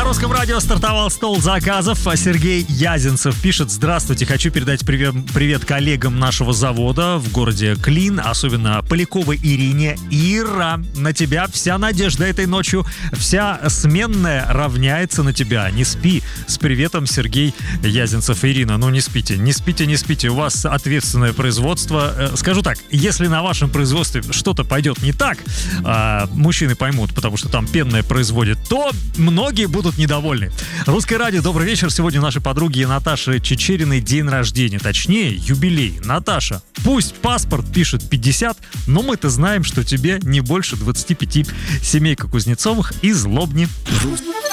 Русском радио стартовал стол заказов. Сергей Язенцев пишет: здравствуйте, хочу передать привет коллегам нашего завода в городе Клин, особенно Поляковой Ирине. Ира, на тебя вся надежда этой ночью, вся сменная равняется на тебя. Не спи. С приветом, Сергей Язенцев. Ирина, ну не спите, не спите, не спите. У вас ответственное производство. Скажу так, если на вашем производстве что-то пойдет не так, мужчины поймут, потому что там пенное производит, то многие будут недовольны. Русское радио, добрый вечер. Сегодня у нашей подруги Наташи Чечериной день рождения, точнее юбилей. Наташа, пусть паспорт пишет 50, но мы-то знаем, что тебе не больше 25. Семейка Кузнецовых из Лобни.